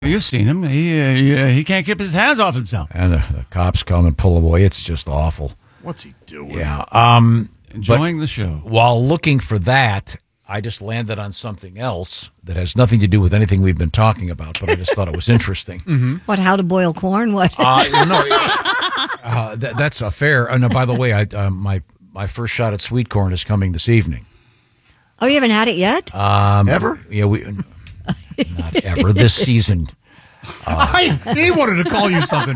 You've seen him. He can't keep his hands off himself. And the cops come and pull away. It's just awful. What's he doing? Yeah. Enjoying the show. While looking for that, I just landed on something else that has nothing to do with anything we've been talking about, but I just thought it was interesting. Mm-hmm. What, how to boil corn? What? That's a fair. No, by the way, my first shot at sweet corn is coming this evening. Oh, you haven't had it yet? Ever? Yeah, not ever. This season. He wanted to call you something.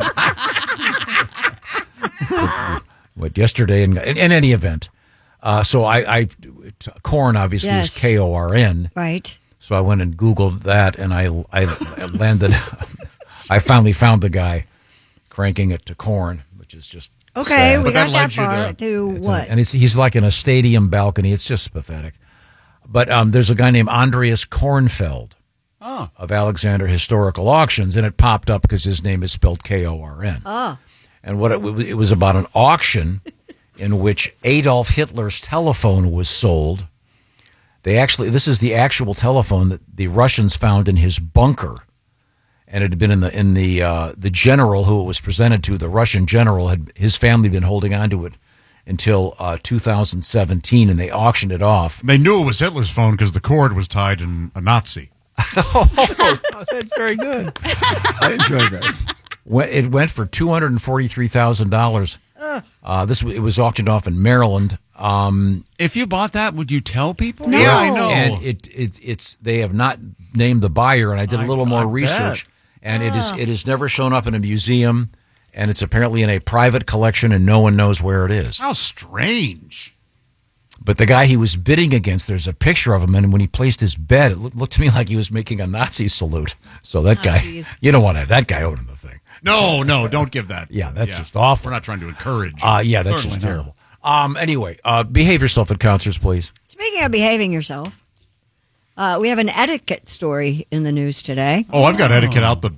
Yesterday, in any event. So corn obviously is Korn. Right. So I went and Googled that, and I landed. I finally found the guy cranking it to corn, which is just okay. sad. We got that led you far to what? And he's like in a stadium balcony. It's just pathetic. But there's a guy named Andreas Kornfeld of Alexander Historical Auctions, and it popped up because his name is spelled Korn. Oh. And what it was about an auction in which Adolf Hitler's telephone was sold. This is the actual telephone that the Russians found in his bunker, and it had been in the general who it was presented to. The Russian general his family been holding on to it until 2017, and they auctioned it off. They knew it was Hitler's phone because the cord was tied in a Nazi. That's very good. I enjoyed that. It went for $243,000. It was auctioned off in Maryland. If you bought that, would you tell people? No. Yeah, I know. And it's they have not named the buyer, and I did a little more research, and it has never shown up in a museum, and it's apparently in a private collection, and no one knows where it is. How strange. But the guy he was bidding against, there's a picture of him, and when he placed his bet, it looked to me like he was making a Nazi salute. So that guy, geez. you don't want to have that guy owning the thing. No, don't give that. Yeah, that's just awful. We're not trying to encourage. Yeah, that's just terrible. Anyway, behave yourself at concerts, please. Speaking of behaving yourself, we have an etiquette story in the news today. Oh, I've got etiquette out the...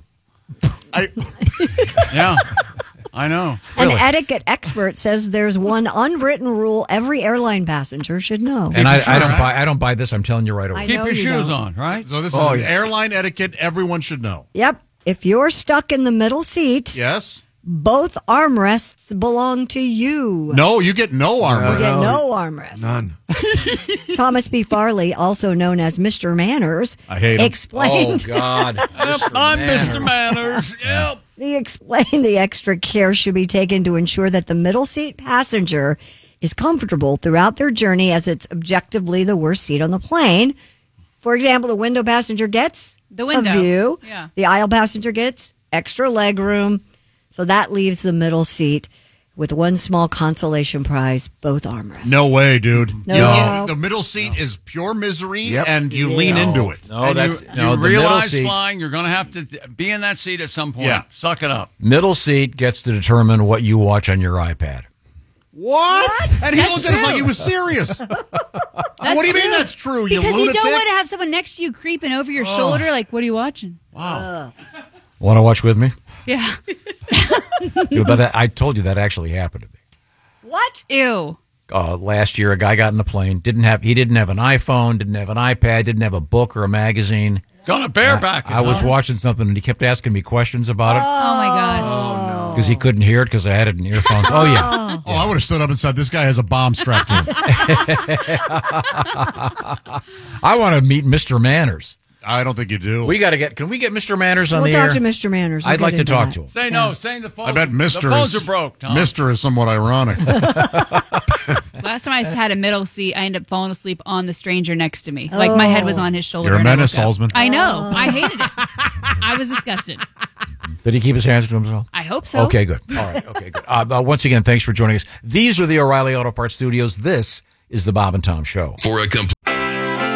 Yeah, I know. An etiquette expert says there's one unwritten rule every airline passenger should know. And I don't buy this. I'm telling you right away. Keep know your you shoes don't. on, right? So this is airline etiquette everyone should know. Yep. If you're stuck in the middle seat, Yes? both armrests belong to you. No, you get no armor. You get no armrest. None. Thomas B. Farley, also known as Mr. Manners, I hate him. explained Oh God, I'm Mr. Manners. Yep. He explained the extra care should be taken to ensure that the middle seat passenger is comfortable throughout their journey, as it's objectively the worst seat on the plane. For example, the window passenger gets The window. a view. Yeah. The aisle passenger gets extra leg room. So that leaves the middle seat with one small consolation prize, both armrests. No way, dude. No. The middle seat is pure misery, and you lean into it. No, And that's you the middle realize seat. flying, you're going to have to be in that seat at some point. Yeah. Suck it up. Middle seat gets to determine what you watch on your iPad. What? And he That's looked at us true. like he was serious. What do you mean that's true, you Because lunatic? you don't want to have someone next to you creeping over your shoulder. Like, what are you watching? Wow. Want to watch with me? Yeah. I told you that actually happened to me. What? Ew. Last year, a guy got in a plane. He didn't have an iPhone, didn't have an iPad, didn't have a book or a magazine. Gonna bareback it. I was watching something, and he kept asking me questions about it Oh, my God. because he couldn't hear it because I had it in earphones. Oh yeah. Oh, I would have stood up and said, this guy has a bomb strapped to him. I want to meet Mr. Manners. I don't think you do. Can we get Mr. Manners on We'll the air? talk to Mr. Manners. We'll I'd like get to into talk that. to him. Say no. Say the phone. I bet Mr. The phones is, are broke, Tom. Mr. is somewhat ironic. Last time I had a middle seat, I ended up falling asleep on the stranger next to me. Like, my head was on his shoulder. You're a and I menace, woke up. Salzman. I know. I hated it. I was disgusted. Did he keep his hands to himself? I hope so. Okay, good. All right. Okay, good. Once again, thanks for joining us. These are the O'Reilly Auto Parts Studios. This is the Bob and Tom Show. For a complete